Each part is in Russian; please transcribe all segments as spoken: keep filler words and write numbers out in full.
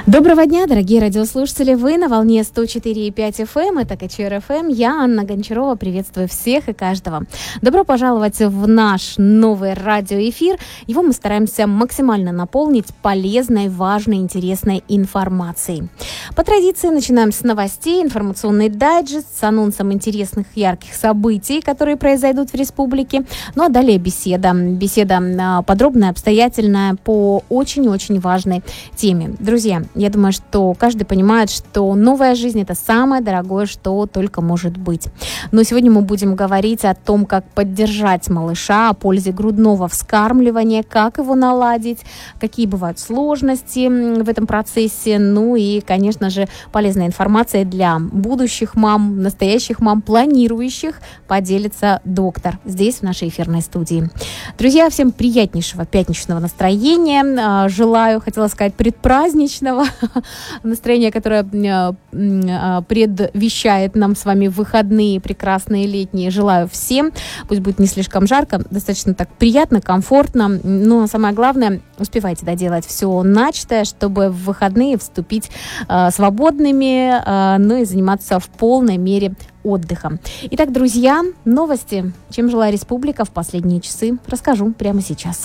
Доброго дня, дорогие радиослушатели! Вы на волне сто четыре и пять эф эм, это ка че эр эф эм. Я, Анна Гончарова, приветствую всех и каждого. Добро пожаловать в наш новый радиоэфир. Его мы стараемся максимально наполнить полезной, важной, интересной информацией. По традиции начинаем с новостей, информационный дайджест с анонсом интересных ярких событий, которые произойдут в республике. Ну а далее беседа. Беседа подробная, обстоятельная по очень-очень важной теме. Друзья, я думаю, что каждый понимает, что новая жизнь – это самое дорогое, что только может быть. Но сегодня мы будем говорить о том, как поддержать малыша, о пользе грудного вскармливания, как его наладить, какие бывают сложности в этом процессе. Ну и, конечно же, полезная информация для будущих мам, настоящих мам, планирующих, поделится доктор здесь, в нашей эфирной студии. Друзья, всем приятнейшего пятничного настроения. Желаю, хотела сказать, предпраздничного настроение, которое предвещает нам с вами выходные прекрасные летние. Желаю всем. Пусть будет не слишком жарко, достаточно так приятно, комфортно. Но самое главное, успевайте доделать все начатое, чтобы в выходные вступить э, свободными, э, ну и заниматься в полной мере отдыхом. Итак, друзья, новости. Чем жила республика в последние часы, расскажу прямо сейчас.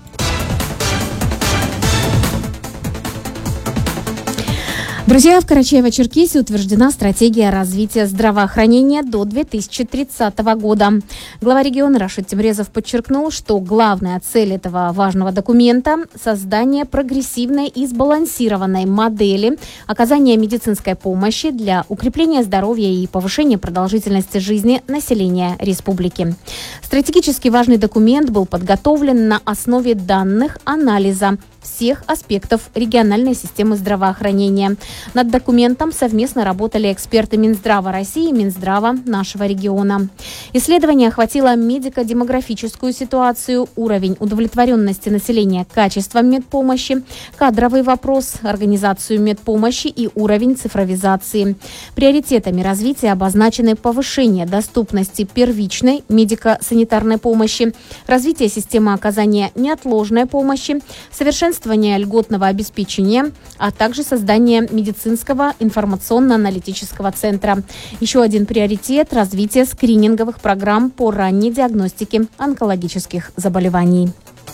Друзья, в Карачаево-Черкесии утверждена стратегия развития здравоохранения до две тысячи тридцатого года. Глава региона Рашид Темрезов подчеркнул, что главная цель этого важного документа – создание прогрессивной и сбалансированной модели оказания медицинской помощи для укрепления здоровья и повышения продолжительности жизни населения республики. Стратегически важный документ был подготовлен на основе данных анализа всех аспектов региональной системы здравоохранения. Над документом совместно работали эксперты Минздрава России и Минздрава нашего региона. Исследование охватило медико-демографическую ситуацию, уровень удовлетворенности населения качеством медпомощи, кадровый вопрос, организацию медпомощи и уровень цифровизации. Приоритетами развития обозначены повышение доступности первичной медико-санитарной помощи, развитие системы оказания неотложной помощи, совершенствование льготного обеспечения, а также создание медицинского информационно-аналитического центра. Еще один приоритет – развитие скрининговых программ по ранней диагностике онкологических заболеваний.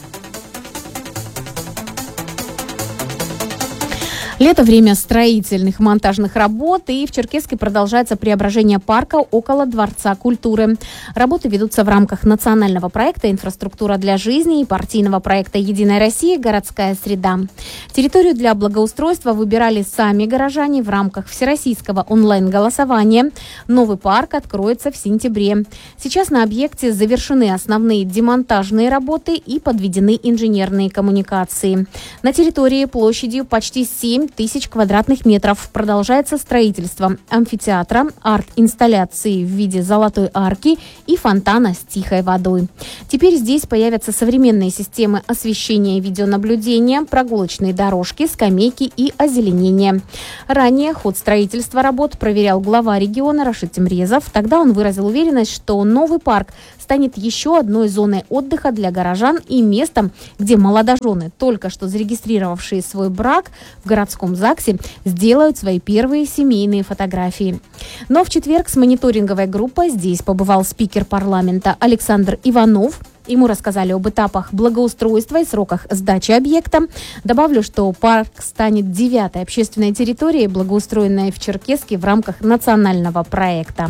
Лето – время строительных монтажных работ, и в Черкесске продолжается преображение парка около Дворца культуры. Работы ведутся в рамках национального проекта «Инфраструктура для жизни» и партийного проекта «Единая Россия. Городская среда». Территорию для благоустройства выбирали сами горожане в рамках всероссийского онлайн-голосования. Новый парк откроется в сентябре. Сейчас на объекте завершены основные демонтажные работы и подведены инженерные коммуникации. На территории площадью почти семь тысяч квадратных метров продолжается строительство амфитеатра, арт-инсталляции в виде золотой арки и фонтана с тихой водой. Теперь здесь появятся современные системы освещения и видеонаблюдения, прогулочные дорожки, скамейки и озеленение. Ранее ход строительства работ проверял глава региона Рашид Темрезов. Тогда он выразил уверенность, что новый парк станет еще одной зоной отдыха для горожан и местом, где молодожены, только что зарегистрировавшие свой брак в городском ЗАГСе, сделают свои первые семейные фотографии. Но в четверг с мониторинговой группой здесь побывал спикер парламента Александр Иванов. Ему рассказали об этапах благоустройства и сроках сдачи объекта. Добавлю, что парк станет девятой общественной территорией, благоустроенной в Черкесске в рамках национального проекта.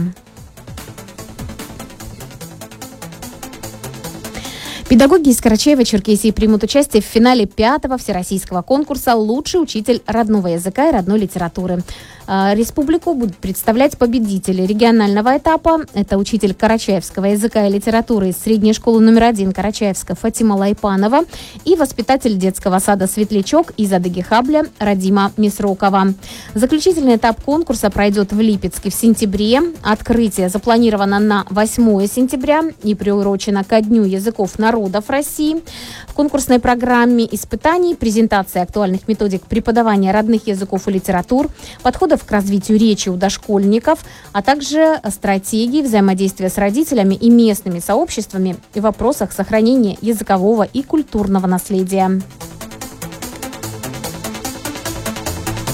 Педагоги из Карачаево-Черкесии примут участие в финале пятого всероссийского конкурса «Лучший учитель родного языка и родной литературы». Республику будут представлять победители регионального этапа. Это учитель карачаевского языка и литературы из средней школы номер один Карачаевска Фатима Лайпанова и воспитатель детского сада «Светлячок» из Адыгихабля Радима Мисрокова. Заключительный этап конкурса пройдет в Липецке в сентябре. Открытие запланировано на восьмое сентября и приурочено ко Дню языков народов России. В конкурсной программе испытаний презентация актуальных методик преподавания родных языков и литератур, подходов к развитию речи у дошкольников, а также стратегии взаимодействия с родителями и местными сообществами в вопросах сохранения языкового и культурного наследия.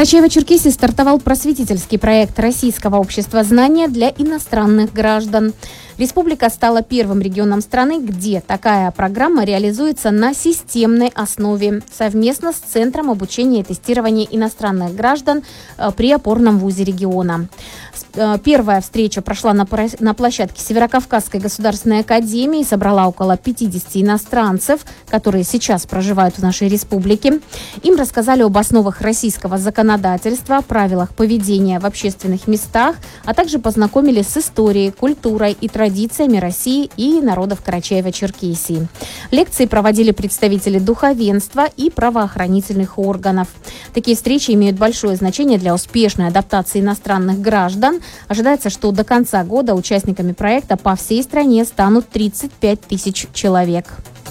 Карачаево-Черкесии стартовал просветительский проект Российского общества знания для иностранных граждан. Республика стала первым регионом страны, где такая программа реализуется на системной основе совместно с Центром обучения и тестирования иностранных граждан при опорном вузе региона. Первая встреча прошла на площадке Северокавказской государственной академии и собрала около пятидесяти иностранцев, которые сейчас проживают в нашей республике. Им рассказали об основах российского законодательства, правилах поведения в общественных местах, а также познакомили с историей, культурой и традициями России и народов Карачаева-Черкесии. Лекции проводили представители духовенства и правоохранительных органов. Такие встречи имеют большое значение для успешной адаптации иностранных граждан. Ожидается, что до конца года участниками проекта по всей стране станут тридцать пять тысяч человек.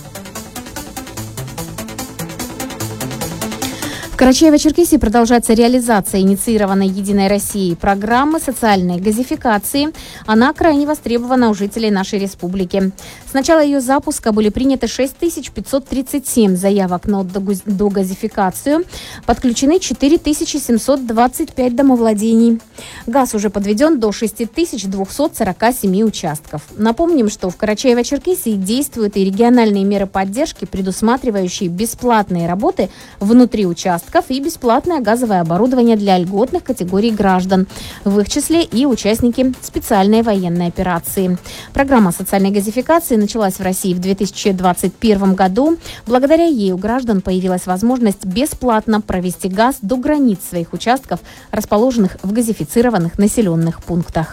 В Карачаево-Черкесии продолжается реализация инициированной «Единой Россией» программы социальной газификации. Она крайне востребована у жителей нашей республики. С начала ее запуска были приняты шесть тысяч пятьсот тридцать семь заявок на догазификацию. Подключены четыре тысячи семьсот двадцать пять домовладений. Газ уже подведен до шесть тысяч двести сорок семь участков. Напомним, что в Карачаево-Черкесии действуют и региональные меры поддержки, предусматривающие бесплатные работы внутри участков и бесплатное газовое оборудование для льготных категорий граждан, в их числе и участники специальной военной операции. Программа социальной газификации началась в России в две тысячи двадцать первом году. Благодаря ей у граждан появилась возможность бесплатно провести газ до границ своих участков, расположенных в газифицированных населенных пунктах.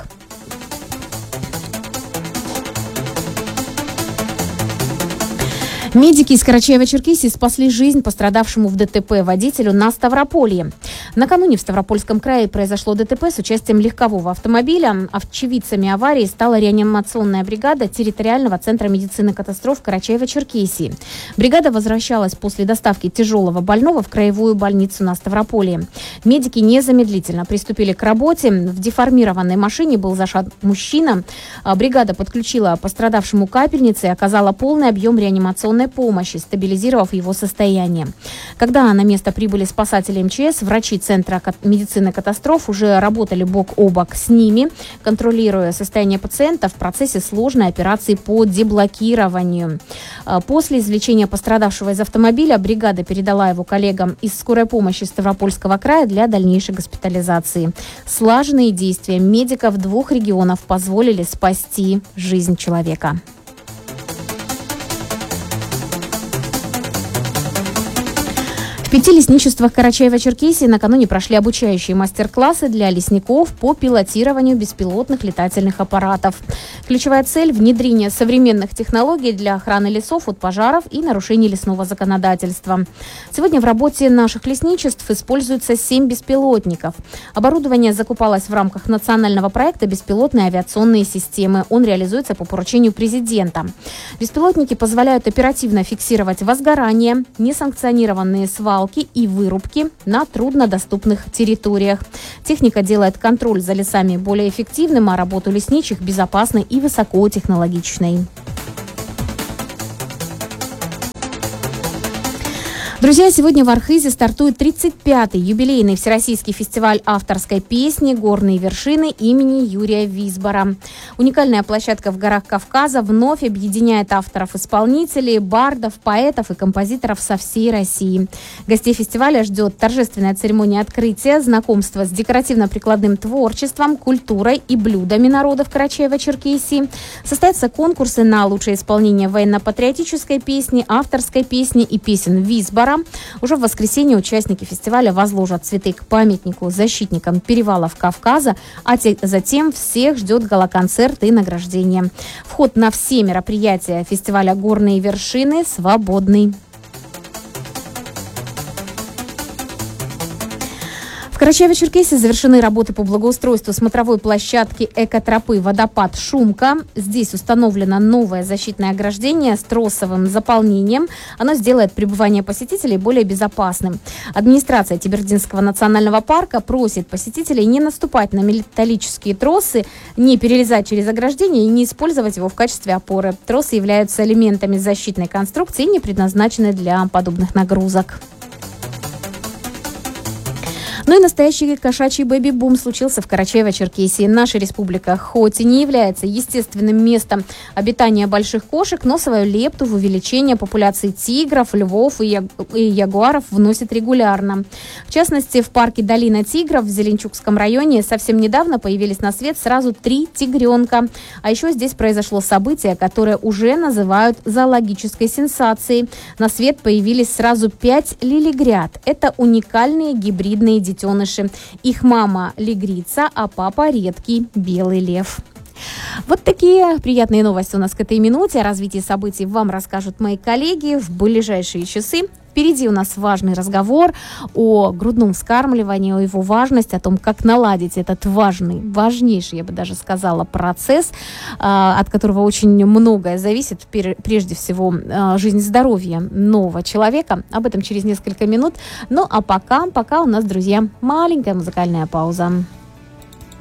Медики из Карачаева-Черкесии спасли жизнь пострадавшему в ДТП водителю на Ставрополье. Накануне в Ставропольском крае произошло ДТП с участием легкового автомобиля. Очевидцами аварии стала реанимационная бригада территориального центра медицины катастроф Карачаева-Черкесии. Бригада возвращалась после доставки тяжелого больного в краевую больницу на Ставрополье. Медики незамедлительно приступили к работе. В деформированной машине был зашат мужчина. Бригада подключила пострадавшему капельницы и оказала полный объем реанимационной помощи, стабилизировав его состояние. Когда на место прибыли спасатели МЧС, врачи Центра медицины катастроф уже работали бок о бок с ними, контролируя состояние пациента в процессе сложной операции по деблокированию. После извлечения пострадавшего из автомобиля бригада передала его коллегам из скорой помощи Ставропольского края для дальнейшей госпитализации. Слаженные действия медиков двух регионов позволили спасти жизнь человека. В пяти лесничествах Карачаева-Черкесии накануне прошли обучающие мастер-классы для лесников по пилотированию беспилотных летательных аппаратов. Ключевая цель – внедрение современных технологий для охраны лесов от пожаров и нарушений лесного законодательства. Сегодня в работе наших лесничеств используются семь беспилотников. Оборудование закупалось в рамках национального проекта «Беспилотные авиационные системы». Он реализуется по поручению президента. Беспилотники позволяют оперативно фиксировать возгорание, несанкционированные свалки и вырубки на труднодоступных территориях. Техника делает контроль за лесами более эффективным, а работу лесничих безопасной и высокотехнологичной. Друзья, сегодня в Архизе стартует тридцать пятый юбилейный всероссийский фестиваль авторской песни «Горные вершины» имени Юрия Визбора. Уникальная площадка в горах Кавказа вновь объединяет авторов-исполнителей, бардов, поэтов и композиторов со всей России. Гостей фестиваля ждет торжественная церемония открытия, знакомство с декоративно-прикладным творчеством, культурой и блюдами народов Карачаева-Черкесии. Состоятся конкурсы на лучшее исполнение военно-патриотической песни, авторской песни и песен Визбора. Уже в воскресенье участники фестиваля возложат цветы к памятнику защитникам перевалов Кавказа, а те, затем всех ждет гала-концерт и награждение. Вход на все мероприятия фестиваля «Горные вершины» свободный. В Карачаево-Черкесии завершены работы по благоустройству смотровой площадки экотропы «Водопад Шумка». Здесь установлено новое защитное ограждение с тросовым заполнением. Оно сделает пребывание посетителей более безопасным. Администрация Тибердинского национального парка просит посетителей не наступать на металлические тросы, не перелезать через ограждение и не использовать его в качестве опоры. Тросы являются элементами защитной конструкции и не предназначены для подобных нагрузок. Ну и настоящий кошачий бэби-бум случился в Карачаево-Черкесии. Наша республика хоть и не является естественным местом обитания больших кошек, но свою лепту в увеличение популяции тигров, львов и, яг- и ягуаров вносит регулярно. В частности, в парке «Долина тигров» в Зеленчукском районе совсем недавно появились на свет сразу три тигренка. А еще здесь произошло событие, которое уже называют зоологической сенсацией. На свет появились сразу пять лилигряд. Это уникальные гибридные детеныши. Их мама лигрица, а папа редкий белый лев. Вот такие приятные новости у нас к этой минуте. О развитии событий вам расскажут мои коллеги в ближайшие часы. Впереди у нас важный разговор о грудном вскармливании, о его важности, о том, как наладить этот важный, важнейший, я бы даже сказала, процесс, от которого очень многое зависит, прежде всего, жизнь и здоровье нового человека. Об этом через несколько минут. Ну а пока, пока у нас, друзья, маленькая музыкальная пауза.